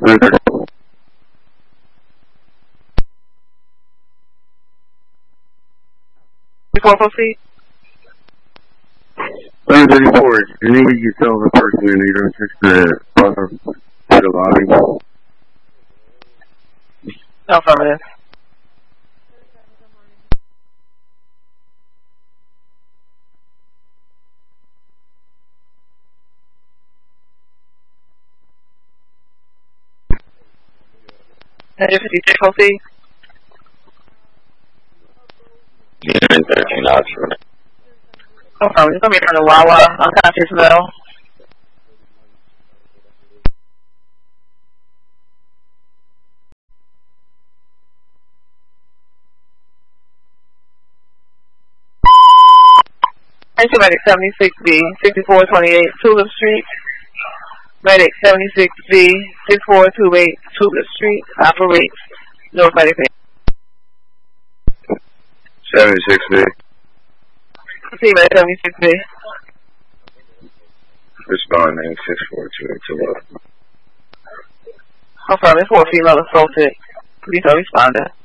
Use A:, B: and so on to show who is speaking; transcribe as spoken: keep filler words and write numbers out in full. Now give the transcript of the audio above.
A: Before proceed.
B: eleven thirty-four, any way you tell the person in you don't check the bottom to the lobby?
A: Affirmative. fifty-six, proceed.
C: Unit thirteen, Oxford.
A: Affirmative. It's going to be from the Wawa, unconscious male. Enter Medic seventy-six B, sixty-four twenty-eight Tulip Street. Medic seventy-six B, sixty-four twenty-eight Tulip Street, operates North Medic.
C: seventy-six B.
A: Proceed, Medic seventy-six B.
C: Responding six four two eight two.
A: Affirmative, for a female assaulted. Please don't respond.